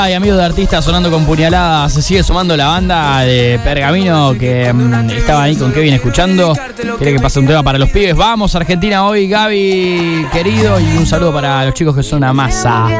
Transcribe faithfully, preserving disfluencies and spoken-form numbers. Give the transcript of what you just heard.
Hay amigos de artistas sonando con puñaladas. Se sigue sumando la banda de Pergamino que mmm, estaba ahí con Kevin escuchando. Quiere que pase un tema para los pibes. Vamos, Argentina hoy, Gaby, querido. Y un saludo para los chicos que son una masa.